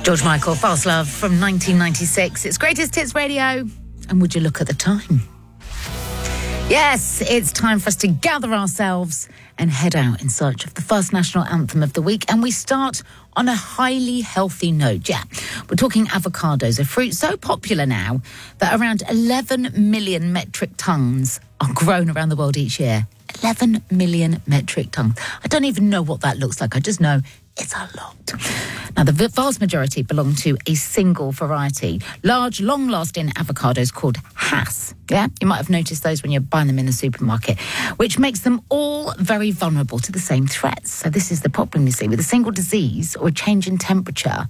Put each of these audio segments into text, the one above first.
George Michael, Fast Love from 1996. It's Greatest Hits Radio. And would you look at the time? Yes, it's time for us to gather ourselves and head out in search of the first national anthem of the week. And we start on a highly healthy note. Yeah, we're talking avocados, a fruit so popular now that around 11 million metric tons are grown around the world each year. 11 million metric tons. I don't even know what that looks like. I just know it's a lot. Now, the vast majority belong to a single variety. Large, long-lasting avocados called Hass. Yeah, you might have noticed those when you're buying them in the supermarket, which makes them all very vulnerable to the same threats. So this is the problem, you see. With a single disease or a change in temperature,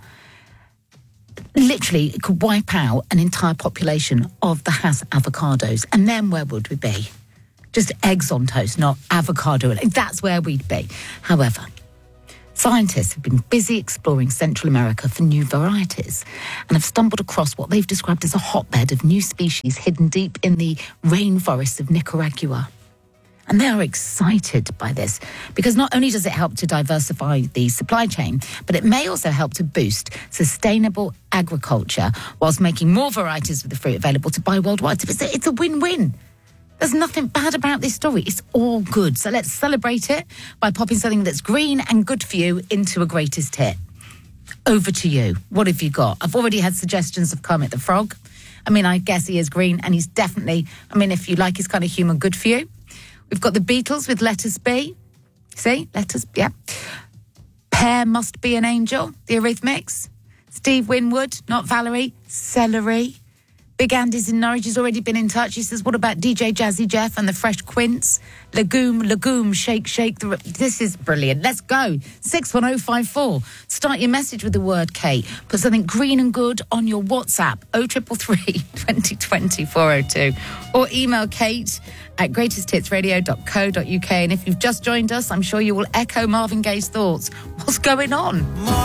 literally, it could wipe out an entire population of the Hass avocados. And then where would we be? Just eggs on toast, not avocado. That's where we'd be. However, scientists have been busy exploring Central America for new varieties and have stumbled across what they've described as a hotbed of new species hidden deep in the rainforests of Nicaragua. And they are excited by this because not only does it help to diversify the supply chain, but it may also help to boost sustainable agriculture whilst making more varieties of the fruit available to buy worldwide. So it's a win-win. There's nothing bad about this story. It's all good. So let's celebrate it by popping something that's green and good for you into a greatest hit. Over to you. What have you got? I've already had suggestions of Kermit the Frog. I mean, I guess he is green and he's definitely, if you like his kind of humour, good for you. We've got the Beatles with Let Us Be. See? Let Us, yeah. Pear Must Be an Angel, the Eurythmics. Steve Winwood, not Valerie, Celery. Big Andy's in Norwich has already been in touch. He says, what about DJ Jazzy Jeff and the Fresh Quince? Legume, shake. This is brilliant. Let's go. 61054. Start your message with the word Kate. Put something green and good on your WhatsApp, 0333 2020 402. Or email kate@greatesthitsradio.co.uk. And if you've just joined us, I'm sure you will echo Marvin Gaye's thoughts. What's going on?